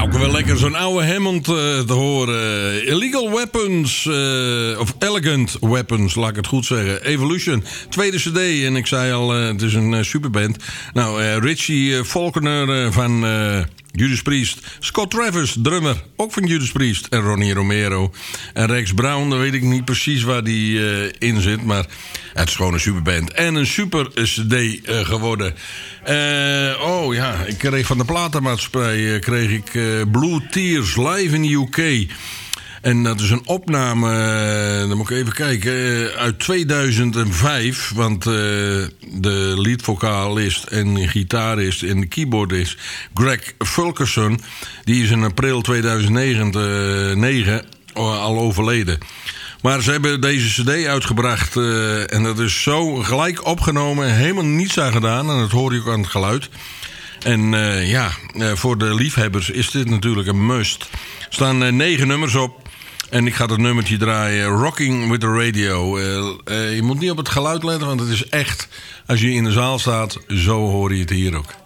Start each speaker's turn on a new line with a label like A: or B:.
A: Ook wel lekker zo'n oude Hammond te horen. Illegal Weapons, of Elegant Weapons, laat ik het goed zeggen. Evolution, tweede cd. En ik zei al, het is een superband. Nou, Richie Faulkner van Judas Priest. Scott Travis, drummer, ook van Judas Priest. En Ronnie Romero. En Rex Brown, dan weet ik niet precies waar die in zit. Maar het is gewoon een superband. En een super cd geworden. Oh ja, ik kreeg van de platenmaatschappij Blue Tears live in de UK. En dat is een opname, dan moet ik even kijken, uit 2005. Want de leadvocalist en gitarist en de keyboardist Greg Fulkerson, die is in april 2009 al overleden. Maar ze hebben deze cd uitgebracht en dat is zo gelijk opgenomen, helemaal niets aan gedaan. En dat hoor je ook aan het geluid. En voor de liefhebbers is dit natuurlijk een must. Er staan 9 nummers op. En ik ga dat nummertje draaien, Rocking with the Radio. Je moet niet op het geluid letten, want het is echt, als je in de zaal staat, zo hoor je het hier ook.